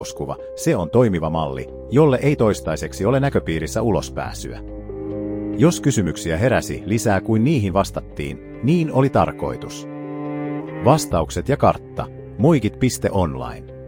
uloskuva, se on toimiva malli, jolle ei toistaiseksi ole näköpiirissä ulospääsyä. Jos kysymyksiä heräsi lisää kuin niihin vastattiin, niin oli tarkoitus. Vastaukset ja kartta, muikit.online.